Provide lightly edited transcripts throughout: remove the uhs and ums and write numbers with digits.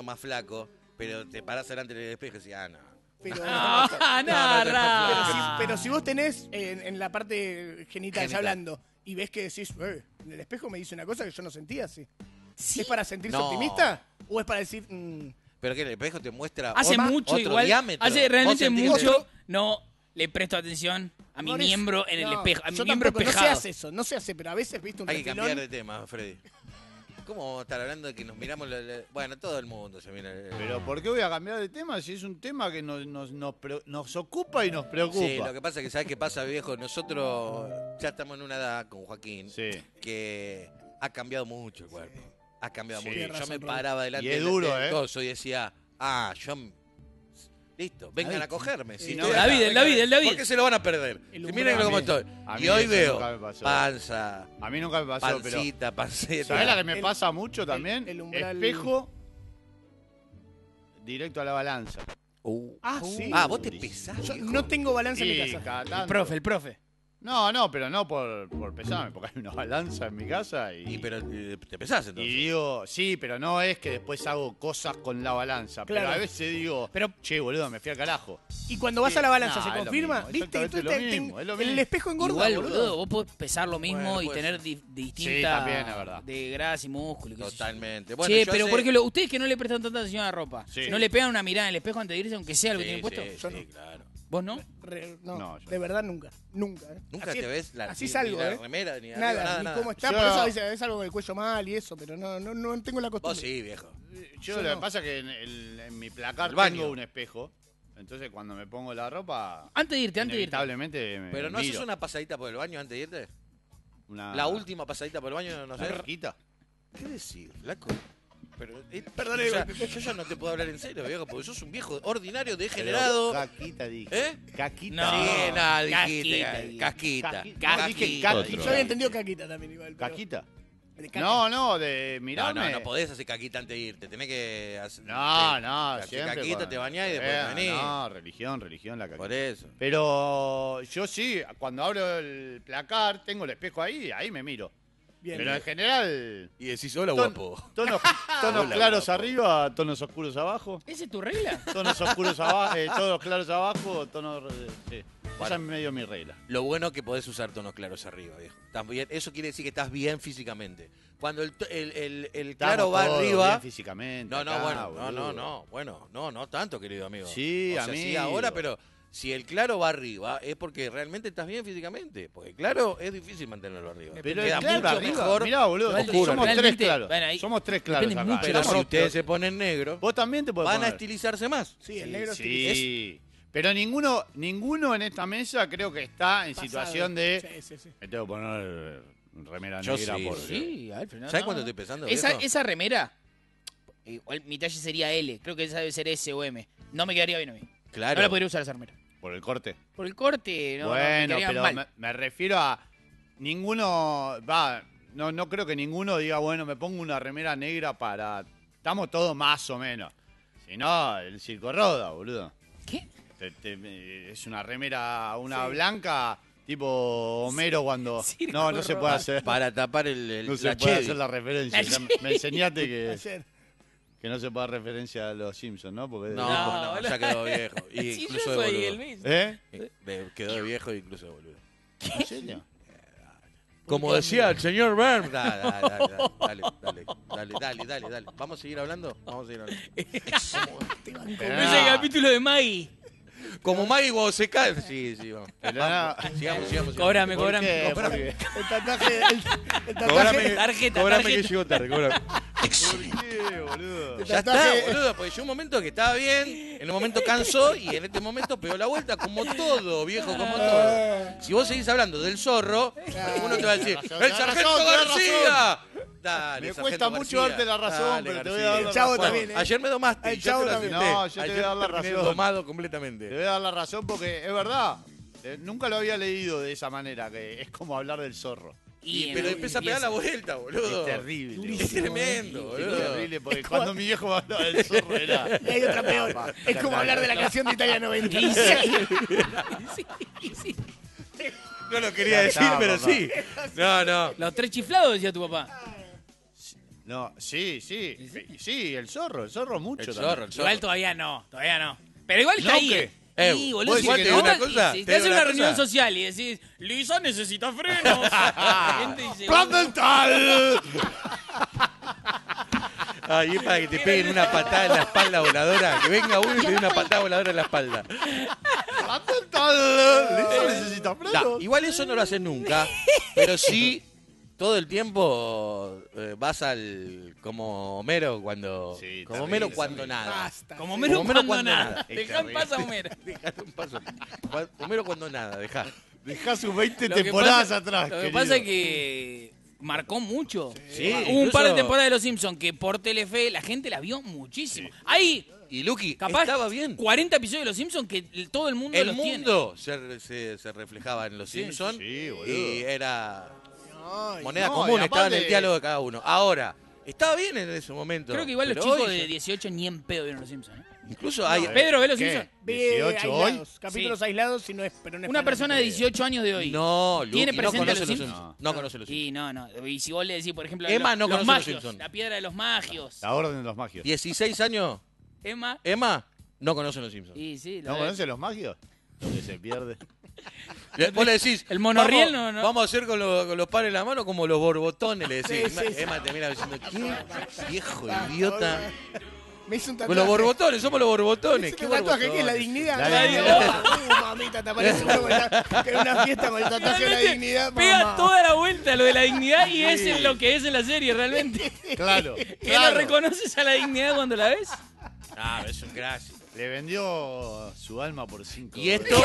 más flaco, pero te parás delante del espejo y decís, no. Pero si vos tenés en la parte genital hablando y ves que decís, en el espejo me dice una cosa que yo no sentía así. ¿Sí? ¿Es para sentirse optimista? ¿O es para decir...? ¿Pero que el espejo te muestra hace mucho otro igual, diámetro? hace realmente mucho, no le presto atención a mi miembro en el espejo, a mi miembro espejado. No se hace, pero a veces, viste, un Hay que refilón. cambiar de tema, Freddy. ¿Cómo vamos a estar hablando de que nos miramos? Bueno, todo el mundo se mira. Pero ¿por qué voy a cambiar de tema si es un tema que nos ocupa y nos preocupa? Sí, lo que pasa es que, ¿sabes qué pasa, viejo? Nosotros ya estamos en una edad con Joaquín que ha cambiado mucho el cuerpo. Ha cambiado mucho. Yo me paraba delante es duro, del coso y decía, listo, vengan a cogerme. Si el David. ¿Por qué se lo van a perder? Miren cómo estoy. Y hoy veo panza. A mí nunca me pasó, pancita, panceta. ¿Sabés la que me pasa mucho también? El umbral... Espejo directo a la balanza. Sí. Vos te pesás. Yo no tengo balanza en mi casa. El profe. No, pero no por pesarme, porque hay una balanza en mi casa pero te pesás entonces. Y digo, sí, pero no es que después hago cosas con la balanza. Claro. Pero a veces digo, che, boludo, me fui al carajo. Y cuando vas a la balanza, ¿se es lo confirma? mismo, ¿Viste? exactamente lo mismo, es lo mismo. El espejo engorda, Igual, boludo, vos podés pesar lo mismo y tener distintas también, es verdad. de grasa y músculo. Totalmente. Bueno, che, pero por ejemplo, ustedes que no le prestan tanta atención a la ropa, Sí. ¿no le pegan una mirada en el espejo antes de irse, aunque sea lo que tienen puesto? Yo no. Claro. ¿Vos no? No, de verdad nunca. Nunca. Nunca te ves así salgo, ni la remera, ni nada, ni cómo está. Por eso a veces es algo del cuello mal y eso, pero no tengo la costumbre. Vos sí, viejo. Yo lo que pasa es que en mi placar tengo un espejo. Entonces cuando me pongo la ropa... Antes de irte. Inevitablemente me ¿Pero no miro. haces una pasadita por el baño antes de irte? La última pasadita por el baño, no sé. ¿Cerquita? ¿Qué decir, flaco? Pero, perdón, yo ya no te puedo hablar en serio, viejo, porque sos un viejo ordinario, degenerado. Caquita dije. ¿Caquita? No, sí, nada, dijiste. Casquita. Dije caquita. Yo había entendido caquita también igual. ¿Caquita? No, de mirarme. No podés hacer caquita antes de irte, tenés que hacer... No, siempre. Caquita, te bañás y después venís. No, religión la caquita. Por eso. Pero yo sí, cuando abro el placar, tengo el espejo ahí me miro. Bien, pero en general... Y decís, hola, guapo. Tonos claros guapo. Arriba, tonos oscuros abajo. ¿Esa es tu regla? Tonos oscuros abajo, tonos claros abajo, tonos... Sí. Esa es medio mi regla. Lo bueno es que podés usar tonos claros arriba, viejo. Eso quiere decir que estás bien físicamente. Cuando el claro va arriba... Bien físicamente. No tanto, querido amigo. Sí, amigo. Sí, ahora, pero... Si el claro va arriba, es porque realmente estás bien físicamente. Porque claro, es difícil mantenerlo arriba. Pero queda el claro mucho arriba, mejor. Mirá, boludo, somos tres claros. Bueno, somos tres claros acá. Mucho pero si ustedes se ponen negro, vos también te podés van poner. A estilizarse más. Sí, el negro sí. Pero ninguno en esta mesa creo que está en situación de... Sí. Me tengo que poner remera Yo negra. Sí, Alfred. ¿Sabes cuánto estoy pensando? Esa remera, igual mi talle sería L. Creo que esa debe ser S o M. No me quedaría bien a mí. Claro. No la podría usar esa remera. ¿Por el corte? Por el corte, no. Bueno, me pero mal. me refiero a... Ninguno... No creo que ninguno diga, bueno, me pongo una remera negra para... Estamos todos más o menos. Si no, el circo roda, boludo. ¿Qué? Es una remera, blanca, tipo Homero cuando... No se puede hacer. Para tapar no se puede hacer la referencia. Me enseñaste que no se puede dar referencia a los Simpsons, ¿no? Porque no, ya quedó viejo. Sí, incluso yo soy de el mismo. Quedó de viejo e incluso de boludo. ¿En serio? Como decía el señor Burns. Dale. ¿Vamos a seguir hablando? Ese capítulo de Maggie. Como Maggie cuando se cae. Sí, vamos. Sigamos. Cóbrame. El tatuaje. Cóbrame que llegó tarde. ¿Por qué, boludo? Ya está, boludo, porque llegó un momento que estaba bien, en un momento cansó y en este momento pegó la vuelta, como todo, viejo, como todo. Si vos seguís hablando del zorro, uno te va a decir, ¡el sargento García! Dale, me cuesta mucho darte la razón, pero te voy a dar la razón. Chavo también, Ayer me domaste. El Chavo también. No, yo te voy a dar la razón. Domado completamente. Te voy a dar la razón porque es verdad. Nunca lo había leído de esa manera, que es como hablar del zorro. Pero empieza a pegar la vuelta, boludo. Es terrible. Es tremendo, boludo. Es terrible porque cuando mi viejo hablaba del zorro era... Y hay otra peor. Es como hablar de la canción de Italia 90. Sí. No lo quería decir, pero sí. No. Los tres chiflados, decía tu papá. No, sí, el zorro mucho. El zorro. Igual todavía no. Pero igual está ¿No ahí. qué? Sí, boludo. ¿vos Si decís te que no? gusta- Una cosa, si te te haces digo una una reunión cosa. social y decís, Lisa necesita frenos. La gente dice, ¡Plan dental! Ay, es para que te peguen una patada en la espalda voladora. Que venga uno y te dé una patada voladora en la espalda. ¡Plan dental! ¿Lisa necesita No, frenos? igual eso no lo haces nunca. Pero sí, todo el tiempo vas al. Como Homero cuando. Sí, como terrible, Homero cuando nada. Basta. como Homero Homero cuando cuando nada. nada. Dejá en paz a Homero. Dejate un paso. Homero cuando nada, dejá. Dejá sus 20 Lo que temporadas pasa- atrás, Lo que querido. pasa es que marcó mucho. Sí, Hubo un incluso- par de temporadas de Los Simpsons que por Telefe la gente la vio muchísimo. Ahí, Y Lucky, capaz, estaba bien. 40 episodios de Los Simpsons que todo el mundo El los tiene. mundo se reflejaba en los Simpsons. sí, boludo. Y era Ay, moneda no, común, y estaba en el aparte- diálogo de cada uno. Ahora, estaba bien en ese momento. Creo que igual los pero chicos hoy de ya- 18 ni en pedo vieron Los Simpsons. ¿eh? Incluso hay. Pedro, ¿ve Los ¿Qué? Simpsons? Ve 18 hoy. aislados, capítulos Sí. aislados, si no es, pero no es Una persona de 18 años de hoy. No, Lucky, ¿Tiene no presente conoce a los los Simpsons. Simpsons? No conoce los Simpsons. Y no. Y si vos le decís, por ejemplo, Emma no los conoce los magios, Simpsons. la piedra de los magios. La orden de los magios. 16 años, Emma. Emma no conoce los Simpsons. Sí, ¿No conocen los magios? Donde se pierde. Vos le decís, El monorriel vamos, no. vamos a hacer con los pares en la mano como los borbotones, le decís. Sí, sí, sí. Emma te mira diciendo, ¿qué viejo idiota? Me hizo un Con tatuaje. los borbotones, somos los borbotones. Me ¿Qué hizo un tatuaje que es la borbotones? dignidad. La La dignidad. mamita, te aparece uno que en una fiesta con el tatuaje de la Realmente dignidad. pega mamá. toda la vuelta a lo de la dignidad y es en lo que es en la serie realmente. Claro. ¿Qué no reconoces a la dignidad cuando la ves? Ah, es un gracias. Le vendió su alma por 5 Y esto.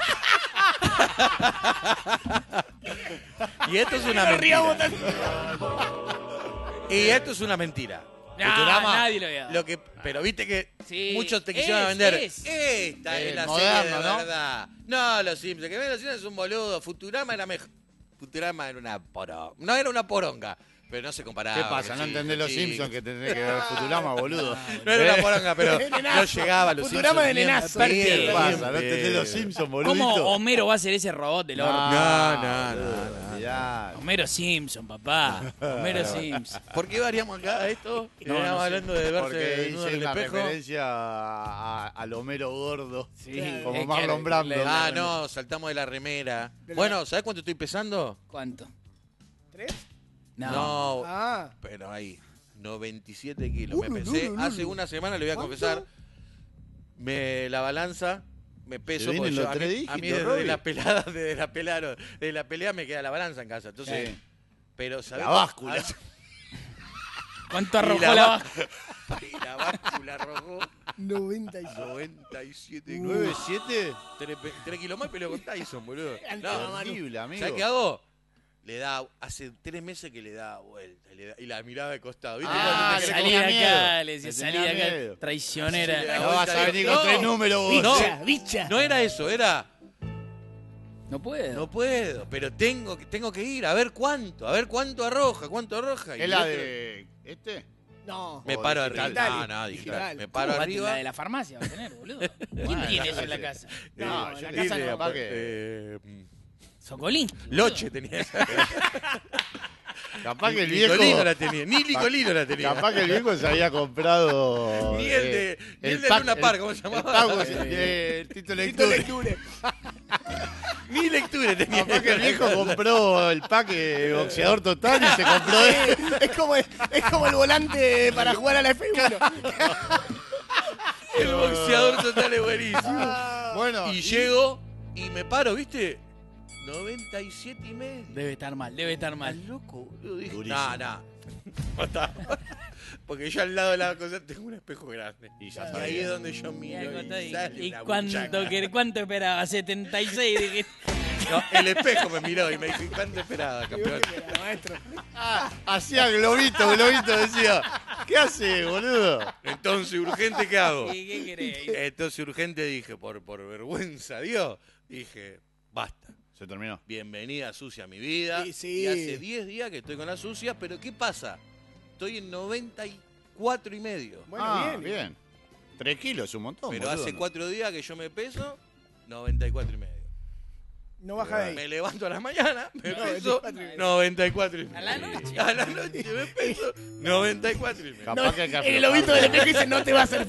Y esto es una Ríamos mentira. tanto. Y esto es una mentira. Futurama. Nadie lo veía. Pero viste que Sí, muchos te quisieron vender. Esta es El la moderno, serie de ¿no? verdad. No, los Simpsons. Que ven los Simpsons es un boludo. Futurama era mejor. Futurama era una poronga. No era una poronga, pero no se comparaba. ¿Qué pasa? ¿No entendés los Simpsons que tenés que ver Futurama, boludo? No era una poronga, pero De no nenazo. llegaba a los Futurama Simpsons. de ni en nenazo. pedo, ¿Qué ni en pasa? ¿No entendés pedo. los Simpsons, boludito? ¿Cómo Homero va a ser ese robot del orto? No. Mirá. Homero Simpson, papá. Homero Simpson. ¿Por qué variamos acá esto? No, Estamos no sé. hablando de verse Porque desnudo hice en el una espejo. referencia al Homero gordo. Sí, Como es que Marlon Brando. Ah, no, saltamos de la remera. Bueno, ¿sabes cuánto estoy pesando? ¿Cuánto? ¿Tres? No, Ah. pero ahí, 97 kilos. Me pesé hace una semana, le voy a confesar. La balanza, me peso. vienen porque yo- los tres a mí dígitos, desde Robbie. la pelea me queda la balanza en casa. Entonces, Sí. pero ¿sabés? La báscula. Ah, ¿Cuánto y arrojó la báscula? Y la báscula arrojó 96. 97 kilos. 9-7. 3 kilos más y peleo con Tyson, boludo. No, Horrible, amigo. ¿Sabes qué hago? Le da, hace 3 meses que le da vuelta y la miraba de costado. ¿Viste? Ah, Cuando te Salí querés de tenía acá, miedo. le decía, Me salí tenía de acá. miedo. Traicionera. No vas a venir No. con 3 números vos. No. Bicha, bicha. No era eso, era No puedo. no puedo, pero tengo que ir a ver cuánto arroja, Y ¿Es la otro- de este? No. me o paro digital. arriba. No, digital. Digital. Me paro ¿Cómo arriba. La de la farmacia va a tener, boludo. ¿Quién Bueno, tiene no eso en la sé. casa? No, yo la le casa dije, no. capaz que- Socolín. Loche tenía esa. Capaz que el Nicolino viejo. la tenía, ni Nicolino la tenía. Capaz que el viejo se había comprado. Ni el de Luna Park, ¿cómo se llamaba? El pago de Tito Tito Lecture. Lecture. Ni lectura tenía. Capaz que el viejo compró el pack de boxeador total y se compró Es como el volante para jugar a la F1. El boxeador total es buenísimo. Bueno, Y llego y me paro, ¿viste? 97 y medio. Debe estar mal. Estás loco, boludo. Dije, Durísimo. no está. Porque yo al lado de la cosa tengo un espejo grande. Y ya Y está ahí bien. es donde yo miro. Y sale ¿Y una cuánto, buchaca. cuánto esperaba? 76. Dije, No, el espejo me miró y me dijo, ¿cuánto esperaba, campeón? Maestro. hacía globito, decía. ¿Qué hace, boludo? Entonces, urgente, ¿qué hago? ¿y qué querés? Entonces, urgente, dije, por vergüenza a Dios, dije, basta. Se terminó. Bienvenida sucia a mi vida. Sí, sí. Y hace 10 días que estoy con la sucia, pero ¿qué pasa? Estoy en 94 y medio. Bueno, bien. bien. 3 kilos es un montón. Pero boludo, hace ¿no? 4 días que yo me peso, 94 y medio. No baja de ahí. Me levanto a la mañana, me No, peso 94 94 y medio. A la noche. A la noche me peso 94 y medio. Capaz que hay que En el lobito del espejo dice, no te va a hacer